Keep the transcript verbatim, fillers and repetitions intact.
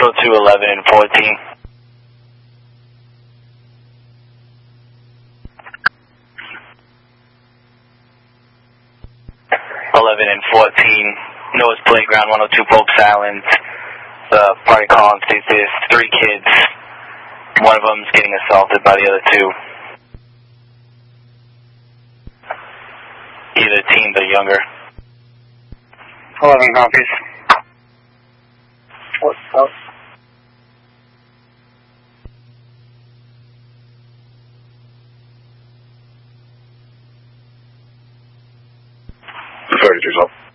Central to eleven and fourteen. eleven and fourteen, Noah's Playground, one oh two Pope's Island. The party calling states there's three kids. One of them's getting assaulted by the other two. Either teens or younger. eleven copies. What's up? thirty-two's up.